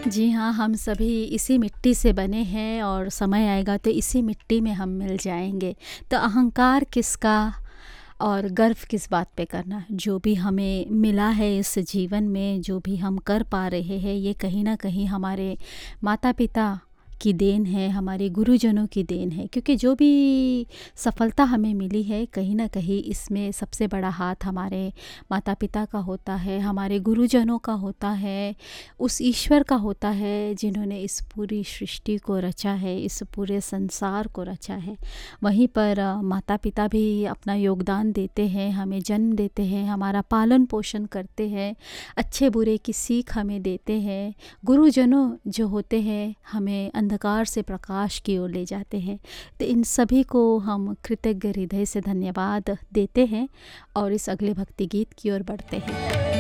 जी हाँ, हम सभी इसी मिट्टी से बने हैं और समय आएगा तो इसी मिट्टी में हम मिल जाएँगे। तो अहंकार किसका और गर्व किस बात पे करना? जो भी हमें मिला है इस जीवन में, जो भी हम कर पा रहे हैं, ये कहीं न कहीं हमारे माता-पिता की देन है, हमारे गुरुजनों की देन है। क्योंकि जो भी सफलता हमें मिली है, कहीं न कहीं इसमें सबसे बड़ा हाथ हमारे माता-पिता का होता है, हमारे गुरुजनों का होता है, उस ईश्वर का होता है जिन्होंने इस पूरी सृष्टि को रचा है, इस पूरे संसार को रचा है। वहीं पर माता-पिता भी अपना योगदान देते हैं, हमें जन्म देते हैं, हमारा पालन-पोषण करते हैं, अच्छे-बुरे की सीख हमें देते हैं। गुरुजनों जो होते हैं, हमें अंधकार से प्रकाश की ओर ले जाते हैं। तो इन सभी को हम कृतज्ञ हृदय से धन्यवाद देते हैं और इस अगले भक्ति गीत की ओर बढ़ते हैं।